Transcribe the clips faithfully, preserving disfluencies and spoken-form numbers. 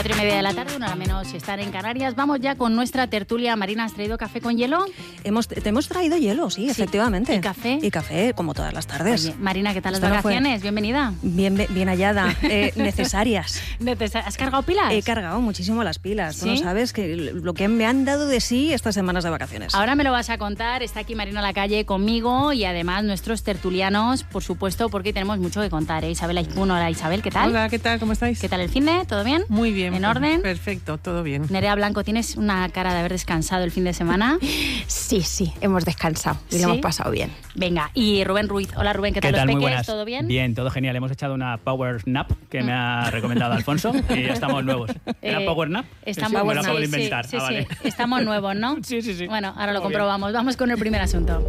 Cuatro y media de la tarde, una hora menos si están en Canarias. Vamos ya con nuestra tertulia. Marina, ¿has traído café con hielo? Hemos, te hemos traído hielo, sí, sí, efectivamente. ¿Y café? Y café, como todas las tardes. Oye, Marina, ¿qué tal las Esto no vacaciones? fue... Bienvenida. Bien, bien hallada. Eh, necesarias. Necesar... ¿Has cargado pilas? He cargado muchísimo las pilas. ¿Sí? Tú no sabes que lo que me han dado de sí estas semanas de vacaciones. Ahora me lo vas a contar. Está aquí Marina Lacalle conmigo y además nuestros tertulianos, por supuesto, porque tenemos mucho que contar. ¿eh? Isabel Aipuno, hola Isabel, ¿qué tal? Hola, ¿qué tal? ¿Cómo estáis? ¿Qué tal el finde? ¿Todo bien? Muy bien. ¿En orden? Perfecto, todo bien. Nerea Blanco, ¿tienes una cara de haber descansado el fin de semana? Sí, sí, hemos descansado y ¿Sí? lo hemos pasado bien. Venga, y Rubén Ruiz. Hola Rubén, ¿qué tal, ¿Qué tal? los Muy peques? buenas. ¿Todo bien? Bien, todo genial. Hemos echado una power nap que me ha recomendado Alfonso y ya estamos nuevos. ¿Era Eh, power nap? Estamos, sí, me lo sí, acabo de sí, inventar. sí, ah, sí. vale. Estamos nuevos, ¿no? Sí, sí, sí. Bueno, ahora lo Muy comprobamos. bien. Vamos con el primer asunto.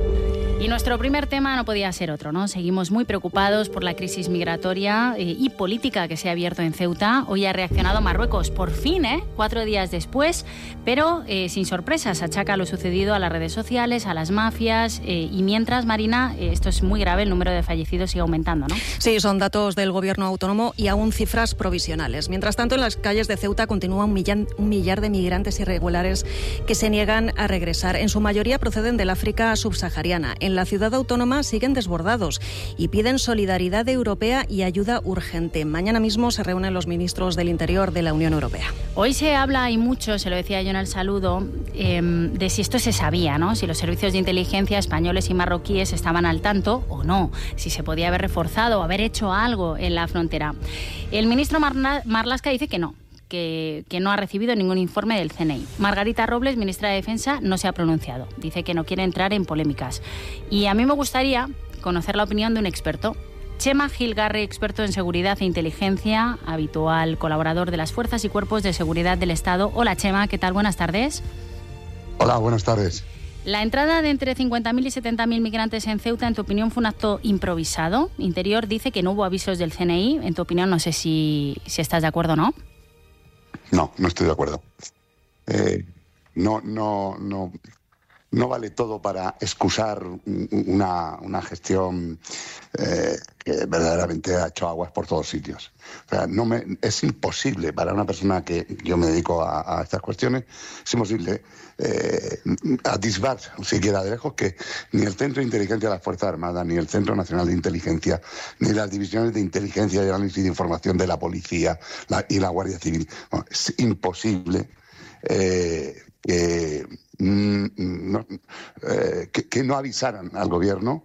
Y nuestro primer tema no podía ser otro, ¿no? Seguimos muy preocupados por la crisis migratoria eh, y política que se ha abierto en Ceuta. Hoy ha reaccionado Marruecos, por fin, ¿eh? Cuatro días después, pero eh, sin sorpresas. Achaca lo sucedido a las redes sociales, a las mafias eh, y mientras, Marina, eh, esto es muy grave, el número de fallecidos sigue aumentando, ¿no? Sí, son datos del gobierno autónomo y aún cifras provisionales. Mientras tanto, en las calles de Ceuta continúa un millar, un millar de migrantes irregulares que se niegan a regresar. En su mayoría proceden del África subsahariana. En la ciudad autónoma siguen desbordados y piden solidaridad europea y ayuda urgente. Mañana mismo se reúnen los ministros del Interior de la Unión Europea. Hoy se habla y mucho, se lo decía yo en el saludo, eh, de si esto se sabía, ¿no? Si los servicios de inteligencia españoles y marroquíes estaban al tanto o no, si se podía haber reforzado o haber hecho algo en la frontera. El ministro Marna- Marlaska dice que no. Que, que no ha recibido ningún informe del C N I. Margarita Robles, ministra de Defensa, no se ha pronunciado. Dice que no quiere entrar en polémicas. Y a mí me gustaría conocer la opinión de un experto. Chema Gilgarri, experto en seguridad e inteligencia, habitual colaborador de las Fuerzas y Cuerpos de Seguridad del Estado. Hola Chema, ¿qué tal? Buenas tardes. Hola, buenas tardes. La entrada de entre cincuenta mil y setenta mil migrantes en Ceuta, en tu opinión, fue un acto improvisado. Interior dice que no hubo avisos del C N I. En tu opinión, no sé si, si estás de acuerdo o no. No, no estoy de acuerdo. Eh, no, no, no, no vale todo para excusar una, una gestión eh, que verdaderamente ha hecho aguas por todos sitios. O sea, no me, es imposible para una persona que yo me dedico a, a estas cuestiones, es imposible eh, atisbar siquiera de lejos que ni el Centro de Inteligencia de las Fuerzas Armadas, ni el Centro Nacional de Inteligencia, ni las divisiones de inteligencia y análisis de información de la Policía la, y la Guardia Civil, bueno, es imposible eh, que, mm, no, eh, que, que no avisaran al gobierno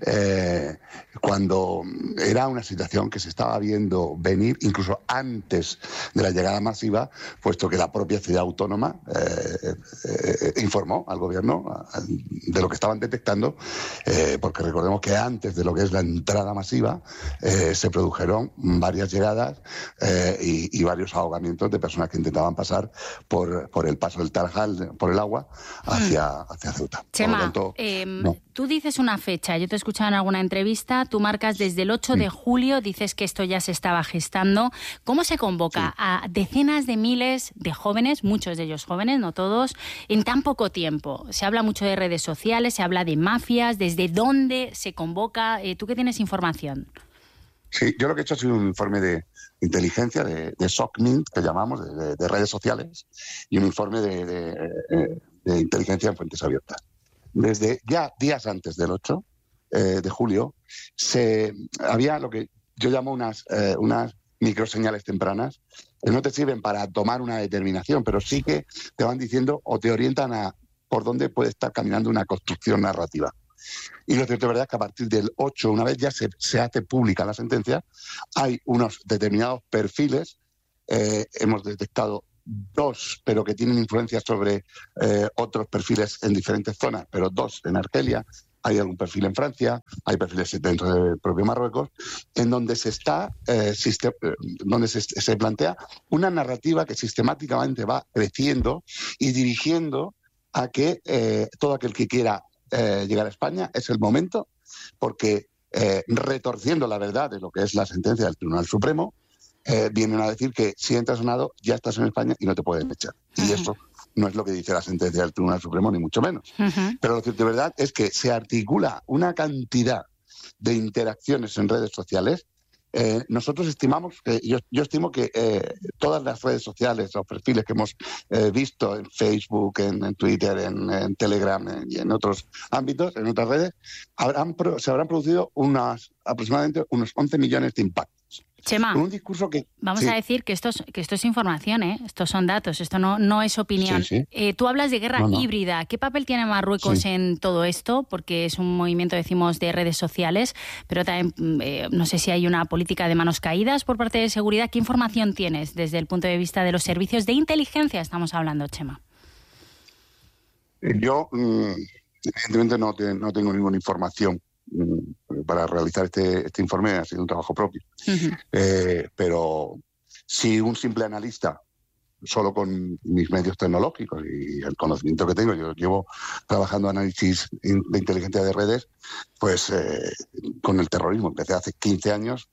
eh, cuando era una situación que se estaba viendo venir incluso antes de la llegada masiva, puesto que la propia ciudad autónoma eh, eh, informó al gobierno de lo que estaban detectando, eh, porque recordemos que antes de lo que es la entrada masiva eh, se produjeron varias llegadas eh, y, y varios ahogamientos de personas que intentaban pasar por, por el paso del Tarajal, por el agua, hacia, hacia Ceuta. Chema, tanto, eh, no. tú dices una fecha, yo te he escuchado en alguna entrevista, tú marcas desde el ocho de julio, dices que esto ya se estaba gestando. ¿Cómo se convoca Sí. a decenas de miles de jóvenes, muchos de ellos jóvenes, no todos, en tan poco tiempo? Se habla mucho de redes sociales, se habla de mafias, ¿desde dónde se convoca? Eh, ¿Tú qué tienes información? Sí, yo lo que he hecho ha sido un informe de inteligencia, de, de SOCMINT, que llamamos, de, de, de redes sociales, y un informe de, de, de inteligencia en fuentes abiertas. Desde ya días antes del ocho eh, de julio, se había lo que yo llamo unas, eh, unas microseñales tempranas, que no te sirven para tomar una determinación, pero sí que te van diciendo o te orientan a por dónde puede estar caminando una construcción narrativa. Y lo cierto de verdad es que a partir del ocho, una vez ya se, se hace pública la sentencia, hay unos determinados perfiles, eh, hemos detectado dos, pero que tienen influencia sobre eh, otros perfiles en diferentes zonas, pero dos en Argelia, hay algún perfil en Francia, hay perfiles dentro del propio Marruecos, en donde se está, eh, sistem- donde se, se plantea una narrativa que sistemáticamente va creciendo y dirigiendo a que eh, todo aquel que quiera eh, llegar a España es el momento, porque eh, retorciendo la verdad de lo que es la sentencia del Tribunal Supremo, eh, vienen a decir que si entras sonado ya estás en España y no te pueden echar. Y uh-huh. eso no es lo que dice la sentencia del Tribunal Supremo, ni mucho menos. Uh-huh. Pero lo cierto de verdad es que se articula una cantidad de interacciones en redes sociales Eh, nosotros estimamos, que yo, yo estimo que eh, todas las redes sociales, los perfiles que hemos eh, visto en Facebook, en, en Twitter, en, en Telegram en, y en otros ámbitos, en otras redes, habrán, se habrán producido unas, aproximadamente unos once millones de impactos. Chema, un discurso que, vamos sí. a decir que esto es, que esto es información, ¿eh? Estos son datos, esto no, no es opinión. Sí, sí. Eh, tú hablas de guerra no, no. híbrida. ¿Qué papel tiene Marruecos sí. en todo esto? Porque es un movimiento, decimos, de redes sociales, pero también eh, no sé si hay una política de manos caídas por parte de seguridad. ¿Qué información tienes desde el punto de vista de los servicios de inteligencia? Estamos hablando, Chema. Yo, mm, evidentemente, no, te, no tengo ninguna información para realizar este, este informe. Ha sido un trabajo propio. Uh-huh. Eh, pero si un simple analista, solo con mis medios tecnológicos y el conocimiento que tengo, yo llevo trabajando análisis de inteligencia de redes, pues eh, con el terrorismo. Empecé hace quince años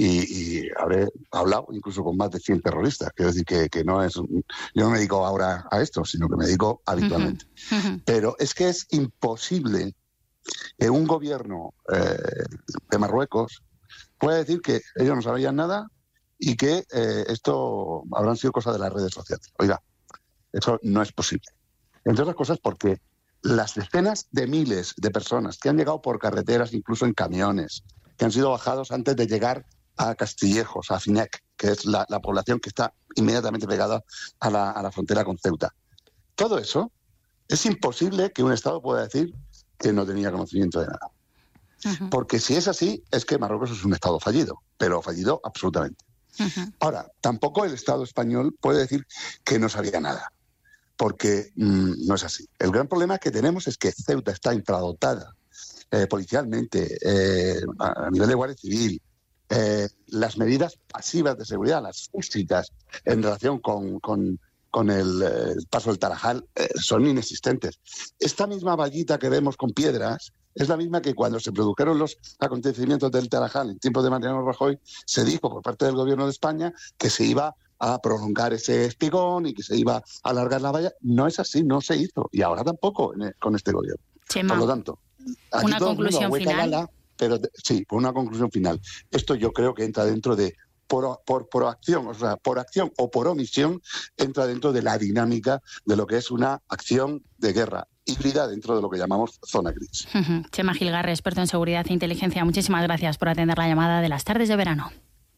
y, y habré hablado incluso con más de cien terroristas. Quiero decir que, que no es... Un, yo no me dedico ahora a esto, sino que me dedico habitualmente. Uh-huh. Uh-huh. Pero es que es imposible que un gobierno eh, de Marruecos pueda decir que ellos no sabían nada y que eh, esto habrán sido cosas de las redes sociales. Oiga, eso no es posible. Entre otras cosas porque las decenas de miles de personas que han llegado por carreteras, incluso en camiones, que han sido bajados antes de llegar a Castillejos, a Finec, que es la, la población que está inmediatamente pegada a la, a la frontera con Ceuta. Todo eso es imposible que un Estado pueda decir que no tenía conocimiento de nada. Uh-huh. Porque si es así, es que Marruecos es un Estado fallido, pero fallido absolutamente. Uh-huh. Ahora, tampoco el Estado español puede decir que no sabía nada, porque mmm, no es así. El gran problema que tenemos es que Ceuta está infradotada eh, policialmente, eh, a nivel de Guardia Civil. Eh, las medidas pasivas de seguridad, las físicas, en relación con... con con el, el paso del Tarajal, eh, son inexistentes. Esta misma vallita que vemos con piedras es la misma que cuando se produjeron los acontecimientos del Tarajal en tiempos de Mariano Rajoy, se dijo por parte del gobierno de España que se iba a prolongar ese espigón y que se iba a alargar la valla. No es así, no se hizo. Y ahora tampoco en, con este gobierno. Chema, por lo tanto, aquí una conclusión final. Gala, pero sí, por una conclusión final. Esto yo creo que entra dentro de Por, por, por acción, o sea, por acción o por omisión, entra dentro de la dinámica de lo que es una acción de guerra híbrida dentro de lo que llamamos zona gris. Uh-huh. Chema Gilgarre, experto en seguridad e inteligencia, muchísimas gracias por atender la llamada de las tardes de verano.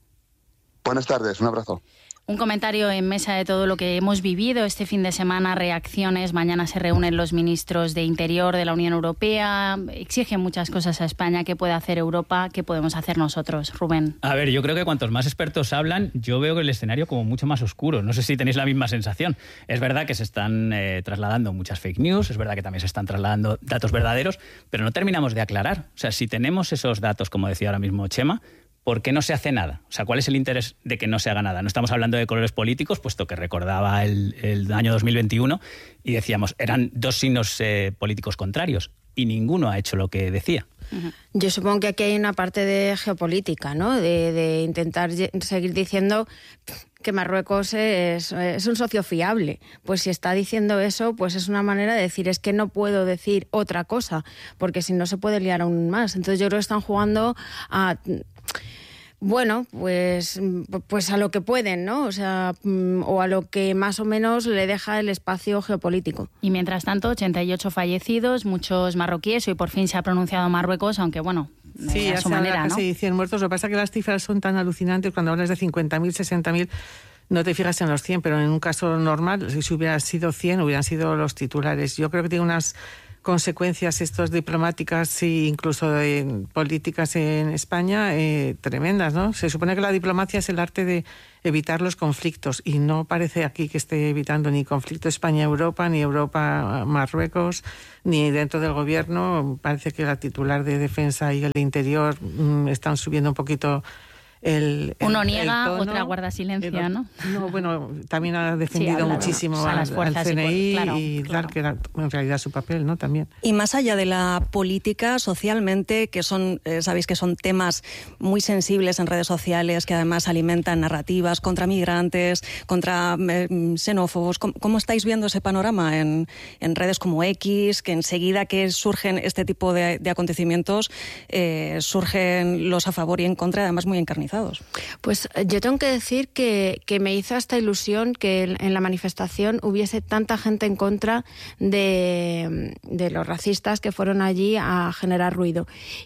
Buenas tardes, un abrazo. Un comentario en mesa de todo lo que hemos vivido este fin de semana, reacciones. Mañana se reúnen los ministros de Interior de la Unión Europea. Exigen muchas cosas a España. ¿Qué puede hacer Europa? ¿Qué podemos hacer nosotros? Rubén. A ver, yo creo que cuantos más expertos hablan, yo veo el escenario como mucho más oscuro. No sé si tenéis la misma sensación. Es verdad que se están eh, trasladando muchas fake news, es verdad que también se están trasladando datos verdaderos, pero no terminamos de aclarar. O sea, si tenemos esos datos, como decía ahora mismo Chema, ¿por qué no se hace nada? O sea, ¿cuál es el interés de que no se haga nada? No estamos hablando de colores políticos, puesto que recordaba el, el año dos mil veintiuno y decíamos, eran dos signos eh, políticos contrarios y ninguno ha hecho lo que decía. Yo supongo que aquí hay una parte de geopolítica, ¿no? De, de intentar seguir diciendo que Marruecos es, es un socio fiable. Pues si está diciendo eso, pues es una manera de decir, es que no puedo decir otra cosa, porque si no se puede liar aún más. Entonces yo creo que están jugando a... Bueno, pues, pues a lo que pueden, ¿no? O sea, o a lo que más o menos le deja el espacio geopolítico. Y mientras tanto, ochenta y ocho fallecidos, muchos marroquíes. Hoy por fin se ha pronunciado Marruecos, aunque bueno, sí, a su manera, ¿no? Casi cien muertos. Lo que pasa es que las cifras son tan alucinantes. Cuando hablas de cincuenta mil, sesenta mil, no te fijas en los cien, pero en un caso normal, si hubiera sido cien, hubieran sido los titulares. Yo creo que tiene unas consecuencias estos diplomáticas e incluso de políticas en España eh, tremendas, ¿no? Se supone que la diplomacia es el arte de evitar los conflictos y no parece aquí que esté evitando ni conflicto España-Europa, ni Europa-Marruecos, ni dentro del gobierno. Parece que la titular de Defensa y el de Interior mmm, están subiendo un poquito el, el Uno niega, el tono, otra guarda silencio, el, ¿no? No, bueno, también ha defendido sí, muchísimo a al, las fuerzas al C N I y, claro, y claro. dar que era en realidad su papel, ¿no? También. Y más allá de la política, socialmente, que son, eh, sabéis que son temas muy sensibles en redes sociales, que además alimentan narrativas contra migrantes, contra eh, xenófobos. ¿Cómo, ¿Cómo estáis viendo ese panorama en, en redes como X, que enseguida que surgen este tipo de, de acontecimientos, eh, surgen los a favor y en contra, además muy encarnizados? organizados. Pues yo tengo que decir que, que me hizo hasta ilusión que en, en la manifestación hubiese tanta gente en contra de, de los racistas que fueron allí a generar ruido.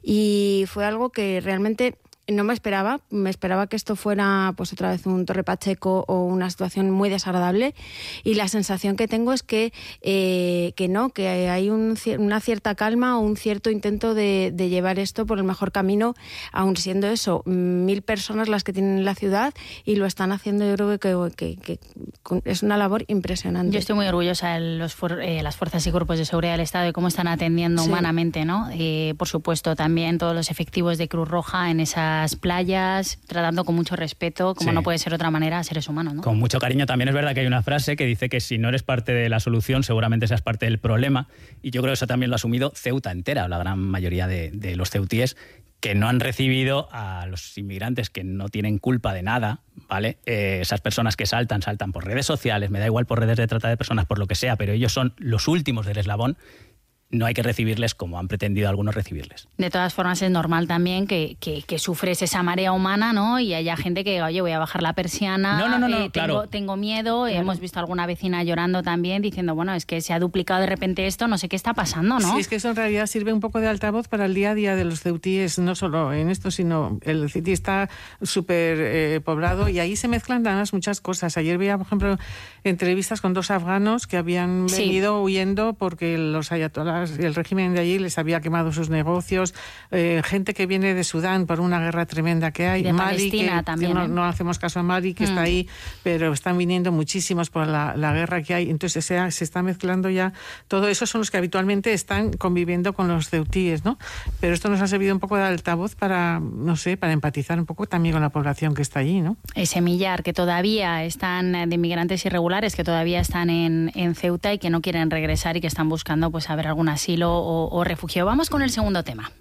Y fue algo que realmente no me esperaba. Me esperaba que esto fuera pues otra vez un Torre Pacheco o una situación muy desagradable, y la sensación que tengo es que, eh, que no, que hay un, una cierta calma o un cierto intento de, de llevar esto por el mejor camino, aun siendo eso, mil personas las que tienen en la ciudad, y lo están haciendo. Yo creo que, que, que, que es una labor impresionante. Yo estoy muy orgullosa de los, eh, las fuerzas y cuerpos de seguridad del Estado y cómo están atendiendo sí. humanamente, ¿no? Eh, por supuesto, también todos los efectivos de Cruz Roja en esa playas, tratando con mucho respeto, como sí. no puede ser de otra manera, a seres humanos, ¿no? Con mucho cariño. También es verdad que hay una frase que dice que si no eres parte de la solución, seguramente seas parte del problema, y yo creo que eso también lo ha asumido Ceuta entera, la gran mayoría de, de los ceutíes, que no han recibido a los inmigrantes que no tienen culpa de nada, ¿vale? Eh, esas personas que saltan, saltan por redes sociales, me da igual por redes de trata de personas, por lo que sea, pero ellos son los últimos del eslabón. No hay que recibirles como han pretendido algunos recibirles. De todas formas, es normal también que, que, que sufres esa marea humana, ¿no? Y haya gente que, oye, voy a bajar la persiana, no, no, no, no, eh, claro. tengo, tengo miedo. Claro. Hemos visto a alguna vecina llorando también, diciendo, bueno, es que se ha duplicado de repente esto, no sé qué está pasando, ¿no? Sí, es que eso en realidad sirve un poco de altavoz para el día a día de los ceutíes, no solo en esto, sino el Ceutí está súper eh, poblado, y ahí se mezclan además muchas cosas. Ayer veía, por ejemplo, entrevistas con dos afganos que habían sí. venido huyendo porque los ayatolás y el régimen de allí les había quemado sus negocios, eh, gente que viene de Sudán por una guerra tremenda que hay, de Mali, Palestina que, también, que no, ¿eh? no hacemos caso a Mali, que mm. está ahí, pero están viniendo muchísimos por la, la guerra que hay, entonces se, se está mezclando ya todo eso. Son los que habitualmente están conviviendo con los ceutíes, ¿no? Pero esto nos ha servido un poco de altavoz para, no sé, para empatizar un poco también con la población que está allí, ¿no? Ese millar que todavía están de inmigrantes irregulares, que todavía están en, en Ceuta y que no quieren regresar y que están buscando pues a ver algún asilo o o refugio. Vamos con el segundo tema.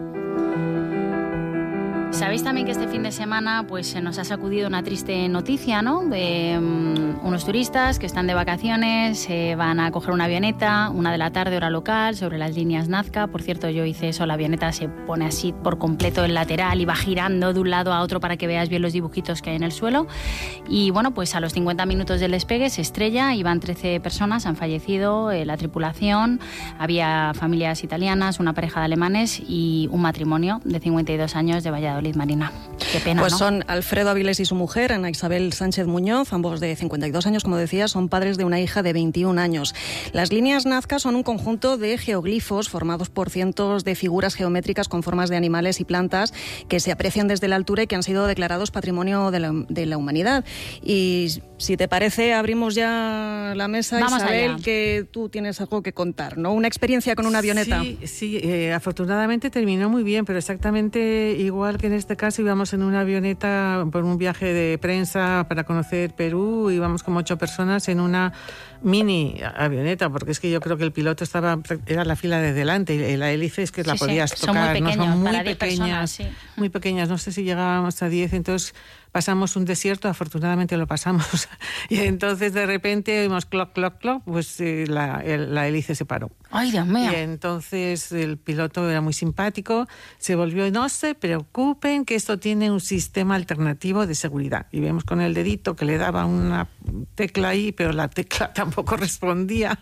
Sabéis también que este fin de semana pues se nos ha sacudido una triste noticia, ¿no? De um, unos turistas que están de vacaciones, eh, van a coger una avioneta, una de la tarde hora local, sobre las líneas Nazca. Por cierto, yo hice eso, la avioneta se pone así por completo en lateral y va girando de un lado a otro para que veas bien los dibujitos que hay en el suelo. Y bueno, pues a los cincuenta minutos del despegue se estrella, iban trece personas, han fallecido, eh, la tripulación, había familias italianas, una pareja de alemanes y un matrimonio de cincuenta y dos años de Valladolid. Marina, qué pena, Pues ¿no? son Alfredo Avilés y su mujer, Ana Isabel Sánchez Muñoz, ambos de cincuenta y dos años, como decía, son padres de una hija de veintiún años. Las líneas Nazca son un conjunto de geoglifos formados por cientos de figuras geométricas con formas de animales y plantas que se aprecian desde la altura y que han sido declarados Patrimonio de la, de la Humanidad. Y si te parece, abrimos ya la mesa, Vamos Isabel, allá. Que tú tienes algo que contar, ¿no? Una experiencia con una avioneta. Sí, sí eh, afortunadamente terminó muy bien, pero exactamente igual que en este caso íbamos en una avioneta por un viaje de prensa para conocer Perú, íbamos como ocho personas en una mini avioneta, porque es que yo creo que el piloto estaba era la fila de delante y la hélice es que sí, la podías sí. tocar, son muy pequeños, ¿no? Son muy para diez pequeñas, personas, sí. muy pequeñas, no sé si llegábamos a diez, entonces pasamos un desierto, afortunadamente lo pasamos, y entonces de repente oímos cloc, cloc, cloc, pues eh, la, el, la hélice se paró. ¡Ay, Dios mío! Y entonces el piloto era muy simpático, se volvió, no se preocupen que esto tiene un sistema alternativo de seguridad. Y vemos con el dedito que le daba una tecla ahí, pero la tecla tampoco respondía.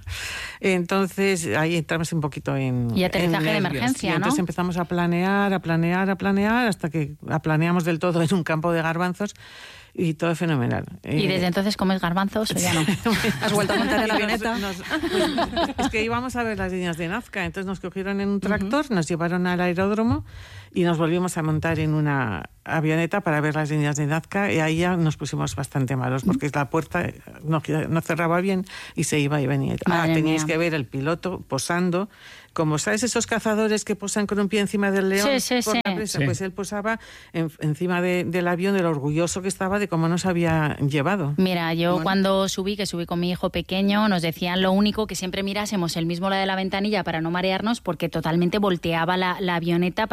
Entonces ahí entramos un poquito en... Y aterrizaje en de nervios. emergencia, Y entonces ¿no? empezamos a planear, a planear, a planear, hasta que planeamos del todo en un campo de garbanzos. Y todo fenomenal. ¿Y eh, desde entonces comes garbanzos o ya no? ¿Has vuelto a montar en la avioneta? Nos- nos- pues, es que íbamos a ver las líneas de Nazca, entonces nos cogieron en un tractor, uh-huh. nos llevaron al aeródromo y nos volvimos a montar en una avioneta para ver las líneas de Nazca, y ahí ya nos pusimos bastante malos porque la puerta no, no cerraba bien y se iba y venía. Ah, Madre teníais mía. que ver el piloto posando, como sabes esos cazadores que posan con un pie encima del león. Sí, sí, por sí. la presa? Sí. Pues él posaba en- encima de- del avión, de lo orgulloso que estaba de cómo nos había llevado. Mira, yo Bueno. cuando subí, que subí con mi hijo pequeño, nos decían lo único que siempre mirásemos el mismo lado de la ventanilla para no marearnos, porque totalmente volteaba la, la avioneta para ver bien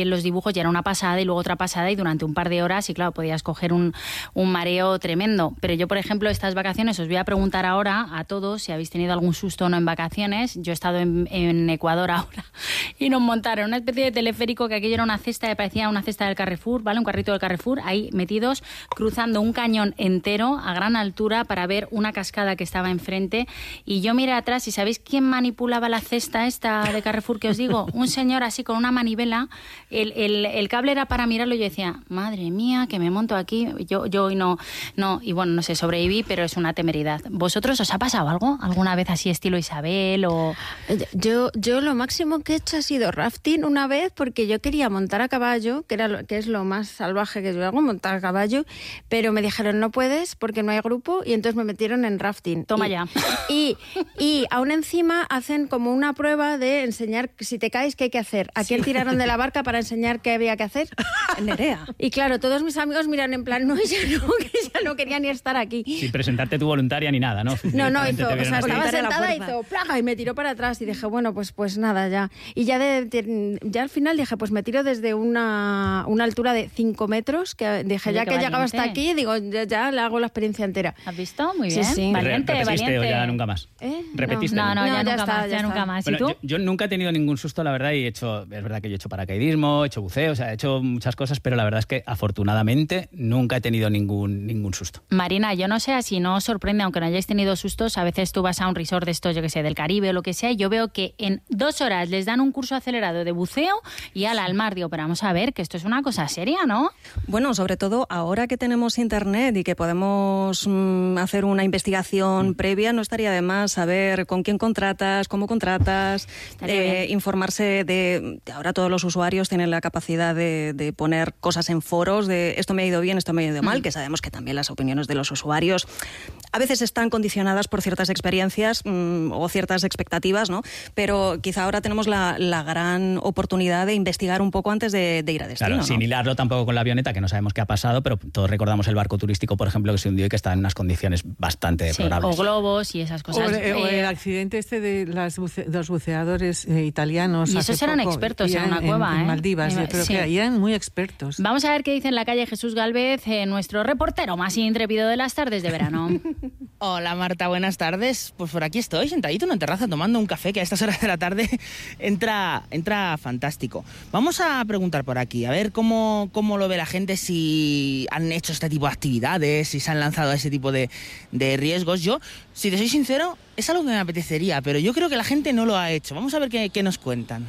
los dibujos ya era una pasada y luego otra pasada y durante un par de horas y claro, podías coger un, un mareo tremendo. Pero yo, por ejemplo, estas vacaciones os voy a preguntar ahora a todos si habéis tenido algún susto o no en vacaciones. Yo he estado en, en Ecuador ahora y nos montaron una especie de teleférico que aquello era una cesta que parecía una cesta del Carrefour, ¿vale? Un carrito del Carrefour, ahí metidos cruzando un cañón entero a gran altura para ver una cascada que estaba enfrente y yo miré atrás y ¿sabéis quién manipulaba la cesta esta de Carrefour que os digo? Un señor así con una manivela, el, el, el cable era para mirarlo y yo decía, madre mía, que me monto aquí, yo, yo hoy no, no, y bueno, no sé, sobreviví, pero es una temeridad. ¿Vosotros os ha pasado algo? ¿Alguna vez así estilo Isabel o...? Yo, yo lo máximo que he hecho ha sido rafting una vez porque yo quería montar a caballo, que, era lo, que es lo más salvaje que yo hago, montar a caballo, pero me dijeron no puedes porque no hay grupo y entonces me metieron en rafting. Toma y, ya. Y, y aún encima hacen como una prueba de enseñar si te caes qué hay que hacer. ¿A quién tiraron de la barca para enseñar qué había que hacer? Nerea. Y claro, todos mis amigos miran en plan, no, ella no, que ella no quería ni estar aquí. Sin presentarte tu voluntaria ni nada, ¿no? No, no, hizo, o sea, así. estaba sentada, hizo plaga y me tiró para atrás y dije, bueno, pues pues nada, ya. Y ya, de, de, ya al final dije, pues me tiro desde una, una altura de cinco metros, que dije, Oye, ya que valiente. llegaba hasta aquí, digo, ya, ya le hago la experiencia entera. ¿Has visto? Muy Sí, bien. sí. Valiente, ¿Repetiste valiente. o ya nunca más? ¿Eh? ¿Repetiste? No, no, No, ya, ya nunca está, más, ya ya está. nunca más. ¿Y Bueno, tú? yo, yo nunca he tenido ningún susto, la verdad, y he hecho, es verdad que yo he hecho paracaidismo, he hecho buceo, o sea, he hecho muchas cosas, pero la verdad es que afortunadamente nunca he tenido ningún, ningún susto. Marina, yo no sé si no os sorprende, aunque no hayáis tenido sustos, a veces tú vas a un resort de estos, yo que sé, del Caribe o lo que sea, y yo veo que en dos horas les dan un curso acelerado de buceo y al al mar. Digo, pero vamos a ver, que esto es una cosa seria, ¿no? Bueno, sobre todo ahora que tenemos internet y que podemos mm, hacer una investigación previa, no estaría de más saber con quién contratas, cómo contratas, eh, informarse de, de... Ahora todos los usuarios tienen la capacidad de, de poner cosas en foros, de esto me ha ido bien, esto me ha ido mal, mm. que sabemos que también las opiniones de los usuarios a veces están condicionadas por ciertas experiencias mmm, o ciertas expectativas, ¿no? Pero quizá ahora tenemos la, la gran oportunidad de investigar un poco antes de, de ir a destino. Claro, ¿no? sin hilarlo tampoco con la avioneta, que no sabemos qué ha pasado, pero todos recordamos el barco turístico, por ejemplo, que se hundió y que está en unas condiciones bastante Sí, deplorables. o globos y esas cosas. O, el- o Eh, el accidente este de las buce- los buceadores eh, italianos. Y hace esos eran poco, expertos y en eran una cueva, en ¿eh? Maldivas, En- yo creo sí. que eran muy expertos. Vamos a ver qué dice en la calle Jesús Galvez, eh, nuestro reportero más intrépido de las tardes de verano. Hola Marta, buenas tardes. Pues por aquí estoy, sentadito en una terraza tomando un café que a estas horas de la tarde entra, entra fantástico. Vamos a preguntar por aquí, a ver cómo, cómo lo ve la gente, si han hecho este tipo de actividades, si se han lanzado a ese tipo de, de riesgos. Yo, si te soy sincero, es algo que me apetecería, pero yo creo que la gente no lo ha hecho. Vamos a ver qué, qué nos cuentan.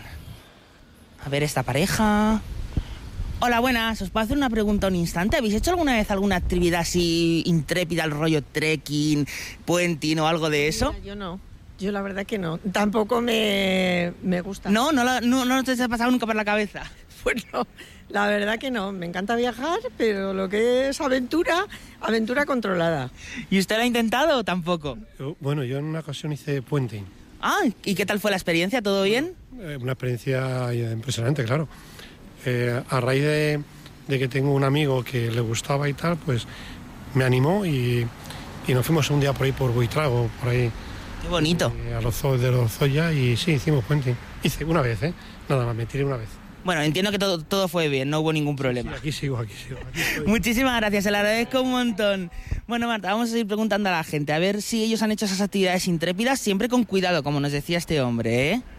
A ver esta pareja... Hola, buenas. ¿Os puedo hacer una pregunta un instante? ¿Habéis hecho alguna vez alguna actividad así intrépida, al rollo trekking, puenting o algo de eso? Mira, yo no. Yo la verdad que no. Tampoco me, me gusta. No, no, la- no, no te ha pasado nunca por la cabeza. Pues no. La verdad que no. Me encanta viajar, pero lo que es aventura, aventura controlada. ¿Y usted lo ha intentado o tampoco? Yo- Bueno, yo en una ocasión hice puenting. Ah, ¿y qué tal fue la experiencia? ¿Todo bien? Eh, una experiencia impresionante, claro. Eh, a raíz de, de que tengo un amigo que le gustaba y tal, pues me animó y, y nos fuimos un día por ahí por Buitrago, por ahí Qué bonito. eh, a los zo- de los Zoya y sí, hicimos puenting. Hice una vez, ¿eh? Nada más, me tiré una vez. Bueno, entiendo que todo, todo fue bien, no hubo ningún Sí, problema. aquí sigo, aquí sigo. Aquí estoy. Muchísimas gracias, se lo agradezco un montón. Bueno, Marta, vamos a seguir preguntando a la gente, a ver si ellos han hecho esas actividades intrépidas, siempre con cuidado, como nos decía este hombre, ¿eh?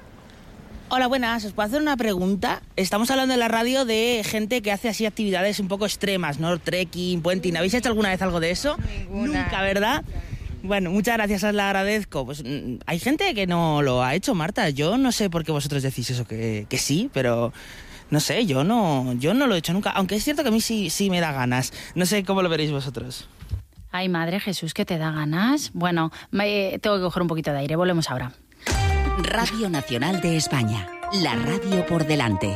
Hola, buenas, ¿os puedo hacer una pregunta? Estamos hablando en la radio de gente que hace así actividades un poco extremas, ¿no? Trekking, puenting, ¿habéis hecho alguna vez algo de eso? Ninguna. Nunca, ¿verdad? Bueno, muchas gracias, os la agradezco. Pues mm, hay gente que no lo ha hecho, Marta. Yo no sé por qué vosotros decís eso, que, que sí, pero... No sé, yo no, yo no lo he hecho nunca, aunque es cierto que a mí sí, sí me da ganas. No sé cómo lo veréis vosotros. Ay, madre Jesús, que te da ganas. Bueno, me, tengo que coger un poquito de aire, volvemos ahora. Radio Nacional de España, la radio por delante.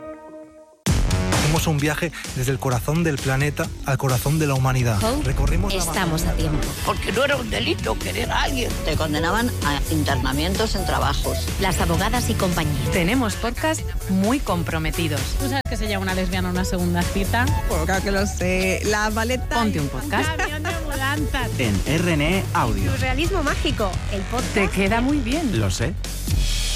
Hacemos un viaje desde el corazón del planeta al corazón de la humanidad. Recorrimos la Estamos a tiempo. Porque no era un delito querer a alguien. Te condenaban a internamientos en trabajos. Las abogadas y compañía. Tenemos podcast muy comprometidos. ¿Tú sabes que se llama una lesbiana una segunda cita? Pues claro que lo sé. La maleta... Ponte un podcast. Camión de mudanzas. En R N E Audio. Realismo mágico, el podcast. Te queda muy bien. Lo sé.